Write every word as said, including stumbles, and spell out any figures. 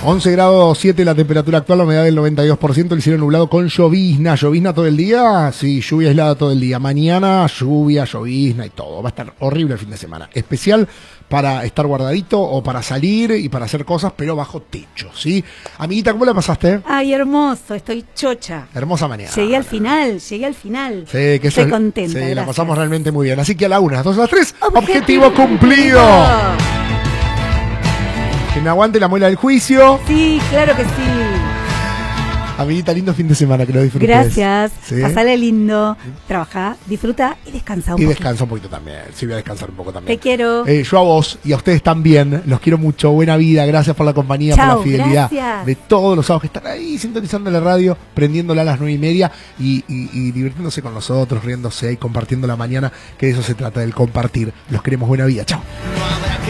once grados siete la temperatura actual, la humedad del noventa y dos por ciento, el cielo nublado con llovizna. ¿Llovizna todo el día? Sí, lluvia aislada todo el día. Mañana lluvia, llovizna y todo. Va a estar horrible el fin de semana. Especial para estar guardadito o para salir y para hacer cosas, pero bajo techo, ¿sí? Amiguita, ¿cómo la pasaste? Ay, hermoso, estoy chocha. Hermosa mañana. Llegué al final, llegué al final. Sí, que estoy eso, contenta. Sí, gracias. la pasamos realmente muy bien. Así que a la una, a las dos, a las tres, Objetivo, objetivo cumplido. Que me aguante la muela del juicio. Sí, claro que sí. Amiguita, lindo fin de semana, que lo disfrutes. Gracias. ¿Sí? Pasale lindo. Trabajá, disfruta y descansa un Y poquito. descansa un poquito también. Sí, voy a descansar un poco también. Te quiero. Eh, yo a vos y a ustedes también. Los quiero mucho. Buena vida. Gracias por la compañía, Chau, por la fidelidad gracias. de todos los sábados que están ahí sintonizando la radio, prendiéndola a las nueve y media y, y, y divirtiéndose con nosotros, riéndose y compartiendo la mañana, que de eso se trata, del compartir. Los queremos. Buena vida. Chao.